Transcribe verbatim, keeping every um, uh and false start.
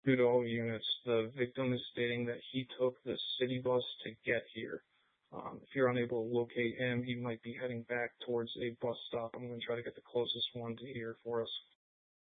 Due to all units, the victim is stating that he took the city bus to get here. Um, if you're unable to locate him, he might be heading back towards a bus stop. I'm going to try to get the closest one to here for us.